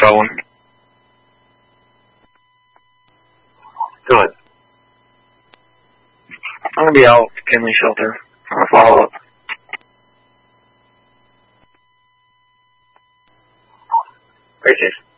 going. Good. I'm going to be out at Kinley Shelter. I'll follow up. Great, Chase.